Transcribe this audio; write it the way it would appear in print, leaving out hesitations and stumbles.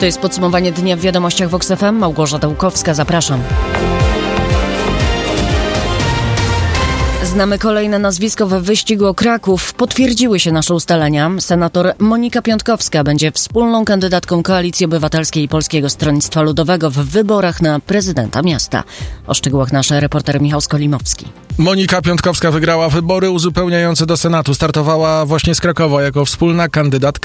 To jest podsumowanie dnia w Wiadomościach Vox FM. Małgorzata Łukowska, zapraszam. Znamy kolejne nazwisko we wyścigu o Kraków. Potwierdziły się nasze ustalenia. Senator Monika Piątkowska będzie wspólną kandydatką Koalicji Obywatelskiej i Polskiego Stronnictwa Ludowego w wyborach na prezydenta miasta. O szczegółach nasz reporter Michał Skolimowski. Monika Piątkowska wygrała wybory uzupełniające do Senatu. Startowała właśnie z Krakowa jako wspólna kandydatka